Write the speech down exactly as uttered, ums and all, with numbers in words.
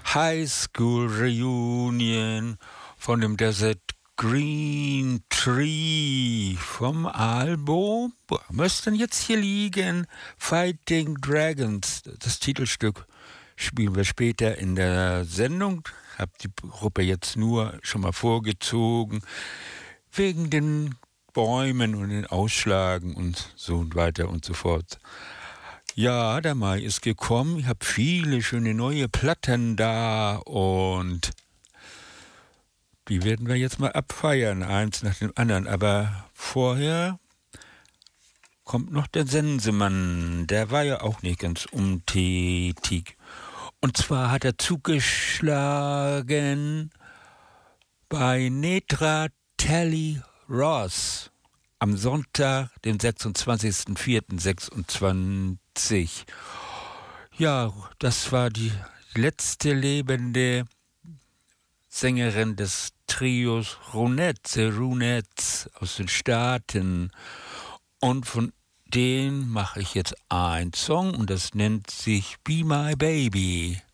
High School Reunion von dem Desert Green Tree vom Album, wo müsste denn jetzt hier liegen? Fighting Dragons. Das Titelstück spielen wir später in der Sendung. Hab die Gruppe jetzt nur schon mal vorgezogen, wegen den Bäumen und den Ausschlagen und so weiter und so fort. Ja, der Mai ist gekommen. Ich habe viele schöne neue Platten da und die werden wir jetzt mal abfeiern, eins nach dem anderen. Aber vorher kommt noch der Sensemann. Der war ja auch nicht ganz untätig. Und zwar hat er zugeschlagen bei Netra Tally Ross am Sonntag, den sechsundzwanzigsten vierten sechsundzwanzig. Ja, das war die letzte lebende Sängerin des Trios Ronettes, The Ronettes aus den Staaten. Und von denen mache ich jetzt einen Song und das nennt sich Be My Baby.